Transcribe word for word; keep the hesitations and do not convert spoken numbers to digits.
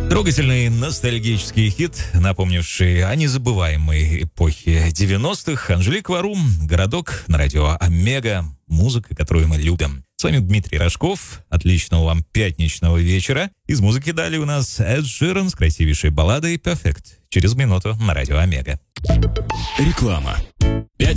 Трогательный ностальгический хит, напомнивший о незабываемой эпохе девяностых. Анжелика Варум, «Городок» на радио Омега. Музыка, которую мы любим. С вами Дмитрий Рожков. Отличного вам пятничного вечера. Из музыки далее у нас Эд Ширан с красивейшей балладой «Perfect». Через минуту на радио Омега. Реклама. Пять